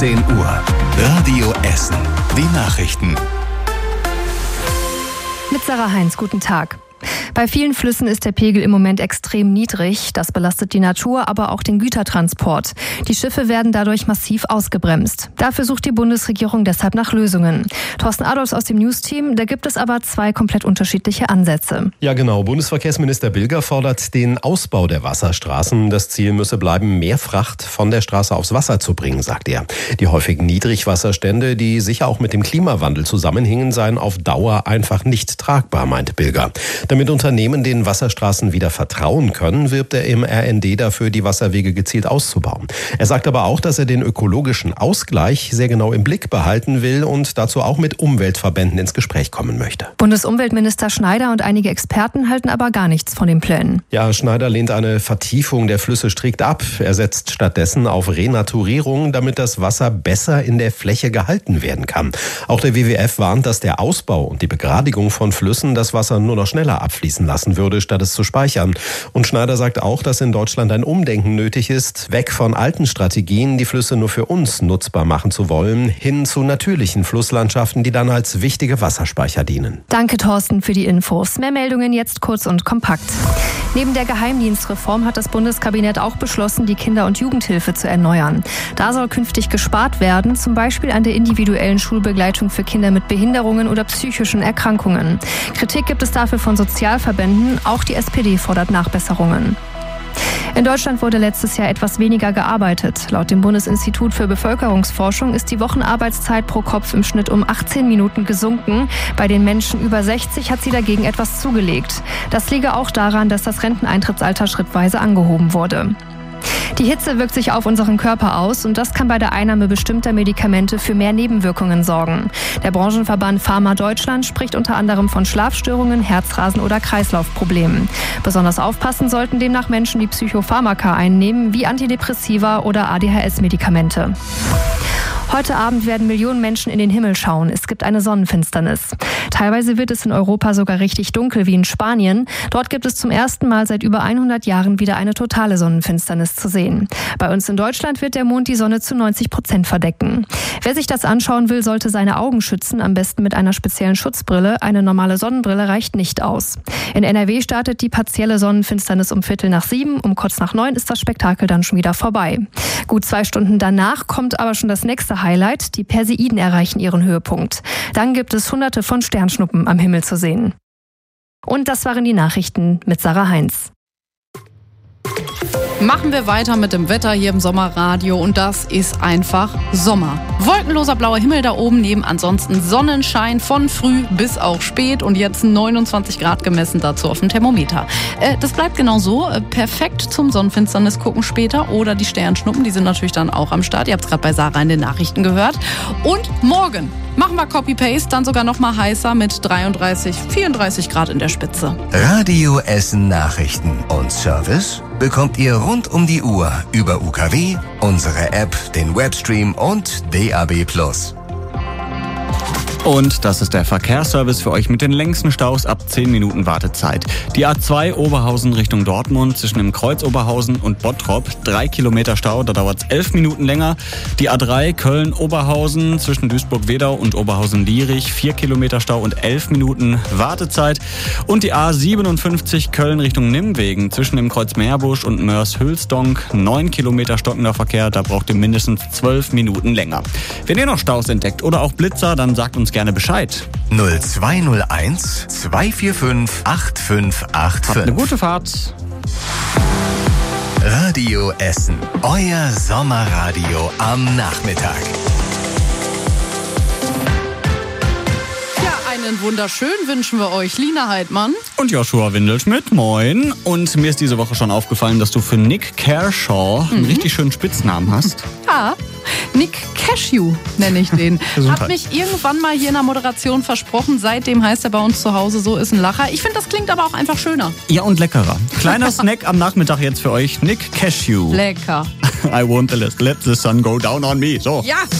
10 Uhr. Radio Essen. Die Nachrichten. Mit Sarah Heinz, guten Tag. Bei vielen Flüssen ist der Pegel im Moment extrem niedrig. Das belastet die Natur, aber auch den Gütertransport. Die Schiffe werden dadurch massiv ausgebremst. Dafür sucht die Bundesregierung deshalb nach Lösungen. Thorsten Adolfs aus dem News-Team, da gibt es aber zwei komplett unterschiedliche Ansätze. Ja genau, Bundesverkehrsminister Bilger fordert den Ausbau der Wasserstraßen. Das Ziel müsse bleiben, mehr Fracht von der Straße aufs Wasser zu bringen, sagt er. Die häufigen Niedrigwasserstände, die sicher auch mit dem Klimawandel zusammenhängen, seien auf Dauer einfach nicht tragbar, meinte Bilger. Damit Unternehmen den Wasserstraßen wieder vertrauen können, wirbt er im RND dafür, die Wasserwege gezielt auszubauen. Er sagt aber auch, dass er den ökologischen Ausgleich sehr genau im Blick behalten will und dazu auch mit Umweltverbänden ins Gespräch kommen möchte. Bundesumweltminister Schneider und einige Experten halten aber gar nichts von den Plänen. Ja, Schneider lehnt eine Vertiefung der Flüsse strikt ab. Er setzt stattdessen auf Renaturierung, damit das Wasser besser in der Fläche gehalten werden kann. Auch der WWF warnt, dass der Ausbau und die Begradigung von Flüssen das Wasser nur noch schneller abfließen lassen würde, statt es zu speichern. Und Schneider sagt auch, dass in Deutschland ein Umdenken nötig ist, weg von alten Strategien, die Flüsse nur für uns nutzbar machen zu wollen, hin zu natürlichen Flusslandschaften, die dann als wichtige Wasserspeicher dienen. Danke, Thorsten, für die Infos. Mehr Meldungen jetzt kurz und kompakt. Neben der Geheimdienstreform hat das Bundeskabinett auch beschlossen, die Kinder- und Jugendhilfe zu erneuern. Da soll künftig gespart werden, zum Beispiel an der individuellen Schulbegleitung für Kinder mit Behinderungen oder psychischen Erkrankungen. Kritik gibt es dafür von Sozialverbänden, auch die SPD fordert Nachbesserungen. In Deutschland wurde letztes Jahr etwas weniger gearbeitet. Laut dem Bundesinstitut für Bevölkerungsforschung ist die Wochenarbeitszeit pro Kopf im Schnitt um 18 Minuten gesunken. Bei den Menschen über 60 hat sie dagegen etwas zugelegt. Das liege auch daran, dass das Renteneintrittsalter schrittweise angehoben wurde. Die Hitze wirkt sich auf unseren Körper aus und das kann bei der Einnahme bestimmter Medikamente für mehr Nebenwirkungen sorgen. Der Branchenverband Pharma Deutschland spricht unter anderem von Schlafstörungen, Herzrasen oder Kreislaufproblemen. Besonders aufpassen sollten demnach Menschen, die Psychopharmaka einnehmen, wie Antidepressiva oder ADHS-Medikamente. Heute Abend werden Millionen Menschen in den Himmel schauen. Es gibt eine Sonnenfinsternis. Teilweise wird es in Europa sogar richtig dunkel, wie in Spanien. Dort gibt es zum ersten Mal seit über 100 Jahren wieder eine totale Sonnenfinsternis zu sehen. Bei uns in Deutschland wird der Mond die Sonne zu 90% verdecken. Wer sich das anschauen will, sollte seine Augen schützen, am besten mit einer speziellen Schutzbrille. Eine normale Sonnenbrille reicht nicht aus. In NRW startet die partielle Sonnenfinsternis um 6:15. Um kurz nach 9 ist das Spektakel dann schon wieder vorbei. Gut 2 Stunden danach kommt aber schon das nächste Highlight. Die Perseiden erreichen ihren Höhepunkt. Dann gibt es Hunderte von Sternschnuppen am Himmel zu sehen. Und das waren die Nachrichten mit Sarah Heinz. Machen wir weiter mit dem Wetter hier im Sommerradio und das ist einfach Sommer. Wolkenloser blauer Himmel da oben, neben ansonsten Sonnenschein von früh bis auch spät und jetzt 29 Grad gemessen dazu auf dem Thermometer. Das bleibt genau so, perfekt zum Sonnenfinsternis gucken später oder die Sternschnuppen, die sind natürlich dann auch am Start. Ihr habt es gerade bei Sarah in den Nachrichten gehört. Und morgen machen wir Copy-Paste, dann sogar noch mal heißer mit 33, 34 Grad in der Spitze. Radio Essen Nachrichten und Service bekommt ihr rund um die Uhr über UKW, unsere App, den Webstream und DAB+. Und das ist der Verkehrsservice für euch mit den längsten Staus ab 10 Minuten Wartezeit. Die A2 Oberhausen Richtung Dortmund zwischen dem Kreuz Oberhausen und Bottrop, 3 Kilometer Stau, da dauert es 11 Minuten länger. Die A3 Köln-Oberhausen zwischen Duisburg-Wedau und Oberhausen-Lierich, 4 Kilometer Stau und 11 Minuten Wartezeit. Und die A57 Köln Richtung Nimwegen zwischen dem Kreuz Meerbusch und Mörs-Hülsdonk, 9 Kilometer stockender Verkehr, da braucht ihr mindestens 12 Minuten länger. Wenn ihr noch Staus entdeckt oder auch Blitzer, dann sagt uns gerne Bescheid. 0201 245 8585. Habt eine gute Fahrt. Radio Essen, euer Sommerradio am Nachmittag. Einen wunderschön wünschen wir euch, Lina Heidmann. Und Joshua Windelschmidt, moin. Und mir ist diese Woche schon aufgefallen, dass du für Nick Kershaw einen richtig schönen Spitznamen hast. Ja, Nick Cashew nenne ich den. Hat mich irgendwann mal hier in der Moderation versprochen. Seitdem heißt er bei uns zu Hause, so ist ein Lacher. Ich finde, das klingt aber auch einfach schöner. Ja, und leckerer. Kleiner Snack am Nachmittag jetzt für euch. Nick Cashew. Lecker. I won't let the sun go down on me. So. Ja.